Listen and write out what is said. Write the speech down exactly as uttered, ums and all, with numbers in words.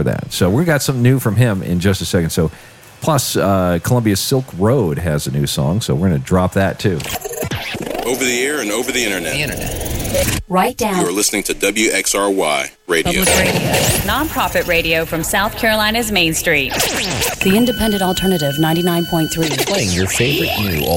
for that. So we got something new from him in just a second. So, plus, uh, Columbia Silk Road has a new song, so we're going to drop that too. Over the air and over the internet. The internet. Right down. You are listening to W X R Y Radio. Public radio. Nonprofit radio from South Carolina's Main Street. The Independent Alternative ninety-nine point three. Playing your favorite new